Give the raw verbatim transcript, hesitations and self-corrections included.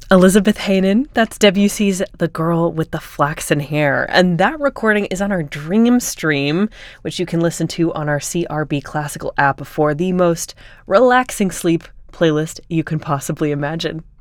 Elizabeth Hanen, that's Debussy's The Girl with the Flaxen Hair. And that recording is on our Dream Stream, which you can listen to on our C R B Classical app for the most relaxing sleep playlist you can possibly imagine.